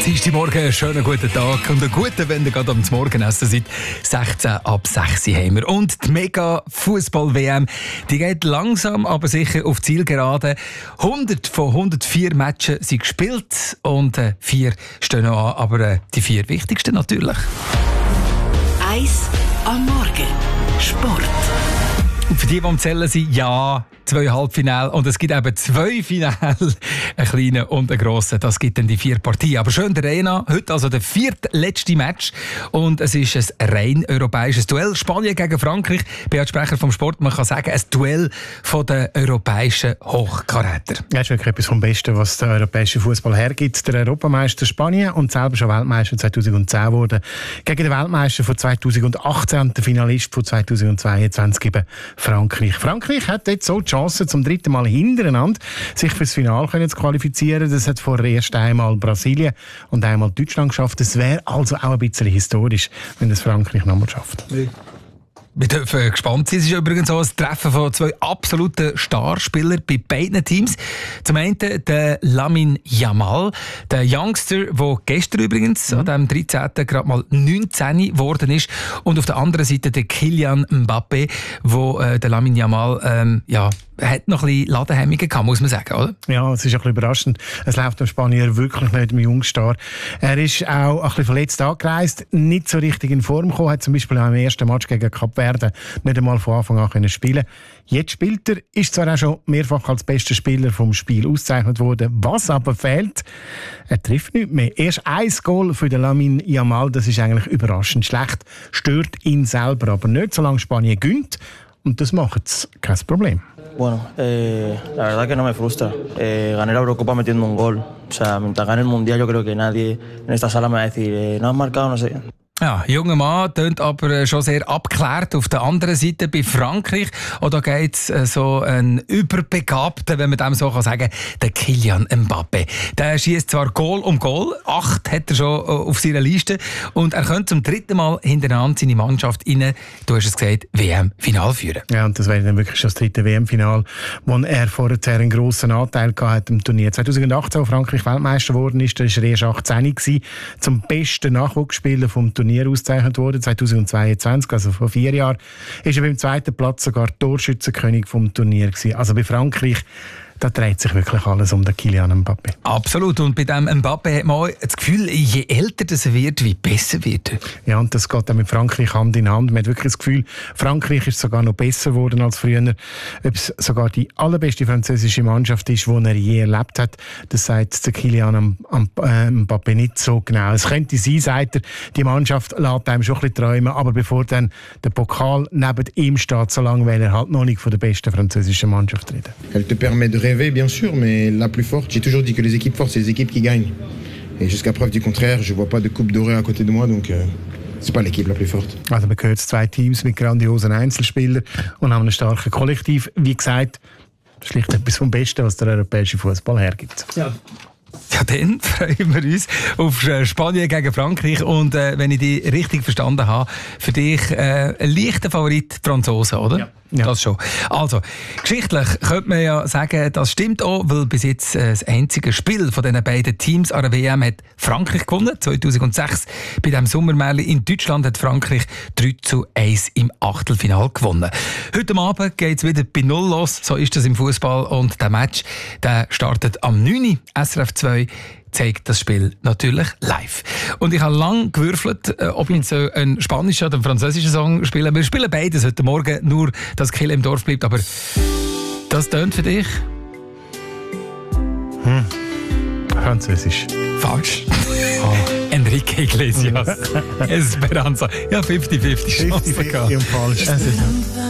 Dienstagmorgen, schönen guten Tag und einen guten, wenn ihr gerade am Morgenessen seid. 16 ab 6 haben wir. Und die Mega-Fußball-WM, die geht langsam, aber sicher auf Zielgerade. 100 von 104 Matches sind gespielt und 4 stehen noch an, aber die 4 wichtigsten natürlich. 1 am Morgen. Sport. Und für die am Zählen sind, ja, 2 Halbfinale und es gibt eben 2 Finale, einen kleinen und einen grossen. Das gibt dann die 4 Partien. Aber schön der Arena, heute also der 4. letzte Match und es ist ein rein europäisches Duell. Spanien gegen Frankreich. Ich bin Sprecher vom Sport, man kann sagen, ein Duell von den europäischen Hochkarätern. Das ist wirklich etwas vom Besten, was der europäische Fußball hergibt. Der Europameister Spanien und selber schon Weltmeister 2010 wurde gegen den Weltmeister von 2018 und den Finalist von 2022 eben Frankreich. Frankreich hat jetzt so die Chance, zum 3. Mal hintereinander sich fürs Finale zu qualifizieren. Das hat vorher erst einmal Brasilien und einmal Deutschland geschafft. Es wäre also auch ein bisschen historisch, wenn das Frankreich nochmal schafft. Wir dürfen gespannt sein. Es ist übrigens so ein Treffen von 2 absoluten Starspielern bei beiden Teams. Zum einen der Lamine Yamal, der Youngster, der gestern übrigens an dem 13. gerade mal 19 geworden ist. Und auf der anderen Seite der Kylian Mbappé, wo der Lamine Yamal hat noch ein bisschen Ladehemmungen gehabt, muss man sagen, oder? Ja, es ist ein bisschen überraschend. Es läuft dem Spanier wirklich nicht im Jungstar. Er ist auch ein bisschen verletzt angereist, nicht so richtig in Form gekommen, hat zum Beispiel auch im ersten Match gegen Kap Verde nicht einmal von Anfang an können spielen. Jetzt spielt er, ist zwar auch schon mehrfach als bester Spieler vom Spiel ausgezeichnet worden, was aber fehlt, er trifft nicht mehr. Erst 1 Goal für den Lamine Yamal, das ist eigentlich überraschend schlecht, stört ihn selber, aber nicht, solange Spanien gönnt. Und das macht es kein Problem. Bueno, la verdad que no me frustra. Gané la Eurocopa metiendo un gol. O sea, mientras gane el Mundial, yo creo que nadie en esta sala me va a decir, no has marcado, no sé. Ja, junger Mann, tönt aber schon sehr abgeklärt. Auf der anderen Seite bei Frankreich, da geht es so einen Überbegabten, wenn man dem so sagen kann, der Kylian Mbappé. Der schießt zwar Goal um Goal, 8 hat er schon auf seiner Liste und er könnte zum 3. Mal hintereinander seine Mannschaft rein, du hast es gesagt, WM-Final führen. Ja, und das wäre dann wirklich schon das 3. WM-Final, wo er vorher einen grossen Anteil hatte im Turnier. 2018, wo Frankreich Weltmeister geworden ist, da war er erst 18 gewesen, zum besten Nachwuchsspieler vom Turnier ausgezeichnet wurde, 2022, also vor 4 Jahren, ist er beim 2. Platz sogar Torschützenkönig vom Turnier gewesen. Also bei Frankreich, da dreht sich wirklich alles um den Kylian Mbappé. Absolut. Und bei dem Mbappé hat man auch das Gefühl, je älter er wird, wie besser wird er. Ja, und das geht auch mit Frankreich Hand in Hand. Man hat wirklich das Gefühl, Frankreich ist sogar noch besser geworden als früher. Ob es sogar die allerbeste französische Mannschaft ist, die er je erlebt hat, das sagt der Kylian Mbappé nicht so genau. Es könnte sein, sagt er, die Mannschaft lässt einem schon ein bisschen träumen, aber bevor dann der Pokal neben ihm steht, so lange will er halt noch nicht von der besten französischen Mannschaft reden. Elle te permet de rêver, bien sûr, mais la plus forte, j'ai toujours dit que les équipes fortes, c'est les équipes qui gagnent. Et jusqu'à preuve du contraire, je vois pas de coupe dorée à côté de moi, donc c'est pas l'équipe la plus forte. Also man gehört 2 Teams mit grandiosen Einzelspielern und haben ein starkes Kollektiv. Wie gesagt, schlicht etwas vom Besten, was der europäische Fußball hergibt. Ja, dann freuen wir uns auf Spanien gegen Frankreich. Und wenn ich dich richtig verstanden habe, für dich ein leichter Favorit die Franzosen, oder? Ja. Das schon. Also, geschichtlich könnte man ja sagen, das stimmt auch, weil bis jetzt das einzige Spiel von diesen beiden Teams an der WM hat Frankreich gewonnen. 2006 bei dem Sommermärchen in Deutschland hat Frankreich 3:1 im Achtelfinale gewonnen. Heute Abend geht es wieder bei 0 los. So ist das im Fußball. Und der Match der startet am 9. SRF 2 zeigt das Spiel natürlich live. Und ich habe lange gewürfelt, ob ich jetzt einen spanischen oder einen französischen Song spielen. Wir spielen beides heute Morgen, nur dass Kiel im Dorf bleibt. Aber das tönt für dich? Französisch. Falsch. Enrique Iglesias. Esperanza. Ja, 50-50 Chance gehabt. Falsch.